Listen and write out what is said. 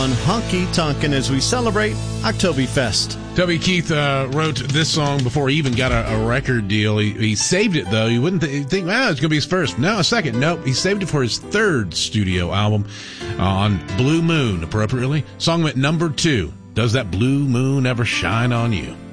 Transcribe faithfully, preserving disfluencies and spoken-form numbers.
on Honky Tonkin' as we celebrate Oktoberfest. Toby Keith uh, wrote this song before he even got a, a record deal. He, he saved it, though. You wouldn't th- think, well, it's going to be his first. No, a second. Nope. He saved it for his third studio album uh, on Blue Moon, appropriately. Song went number two. Does that blue moon ever shine on you?